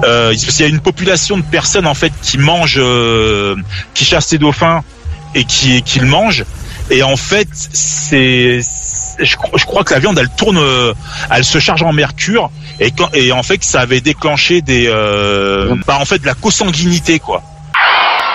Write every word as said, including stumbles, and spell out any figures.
euh, il y a une population de personnes en fait qui mangent, euh, qui chassent ces dauphins et qui, qui le mangent. Et en fait, c'est, je, je crois que la viande, elle tourne, elle se charge en mercure, et quand, et en fait, ça avait déclenché des, euh, bah en fait, de la consanguinité, quoi.